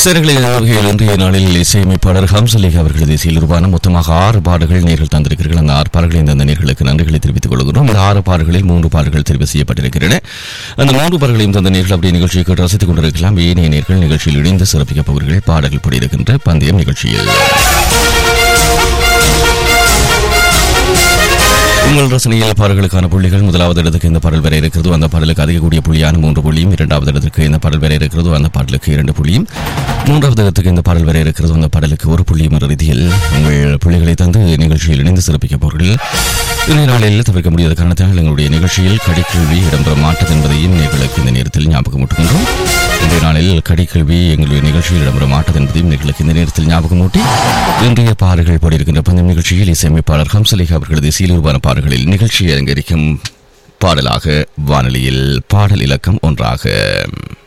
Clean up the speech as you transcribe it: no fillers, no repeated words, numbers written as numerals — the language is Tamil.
இசைகளில் இன்றைய நாளில் இசையமைப்பாளர் ஹம்சலேக் அவர்களது இசையில் உருவான மொத்தமாக 6 பாடல்கள் நேர்கள் தந்திருக்கிறீர்கள். அந்த 6 பாடல்களை இந்த நேர்களுக்கு நன்றிகளை தெரிவித்துக் கொள்கிறோம். இந்த 6 பாடல்களில் 3 பாடல்கள் தெரிவு செய்யப்பட்டிருக்கின்றன. அந்த 3 பாடல்களையும் தந்த நேர்கள் அப்படியே நிகழ்ச்சியை கேட்டு ரசித்துக் கொண்டிருக்கலாம். ஏனைய நேர்கள் நிகழ்ச்சியில் இணைந்து சிறப்பிக்கப் போவர்கள் பாடல்கள் போடியிருக்கின்ற பந்தயம் நிகழ்ச்சியில். உங்கள் ரசனையில் பாடல்களுக்கான புள்ளிகள் முதலாவது இடத்துக்கு இந்த பாடல் வரை இருக்கிறது, அந்த பாடலுக்கு அதிக கூடிய புள்ளியான 3 புள்ளியும், இரண்டாவது இடத்துக்கு இந்த பாடல் வரை இருக்கிறது, அந்த பாடலுக்கு 2 புள்ளியும், மூன்றாவது இடத்துக்கு இந்த பாடல் வரை இருக்கிறது, அந்த பாடலுக்கு 1 புள்ளியும் என்ற ரீதியில் உங்கள் புள்ளிகளை தந்து நிகழ்ச்சியில் இணைந்து சிறப்பிக்கப் போவர்கள். இன்றைய நாளில் தவிர்க்க முடியாத காரணத்தால் எங்களுடைய நிகழ்ச்சியில் கடிக்கல்வி இடம்பெற மாட்டது என்பதையும் நேர்களுக்கு இந்த நேரத்தில் ஞாபகமூட்டுகின்றோம். இன்றைய நாளில் கடிக்கல்வி எங்களுடைய நிகழ்ச்சியில் இடம்பெற மாட்டது என்பதையும் நேர்களுக்கு இந்த நேரத்தில் ஞாபகமூட்டி இன்றைய பாடல்கள் போடியிருக்கின்ற பந்தயம் நிகழ்ச்சியில் இசையமைப்பாளர் ஹம்சலேக் அவர்களது சீலுருவான பாடல்களில் நிகழ்ச்சியை அலங்கரிக்கும் பாடலாக வானொலியில் பாடல் இலக்கம் 1.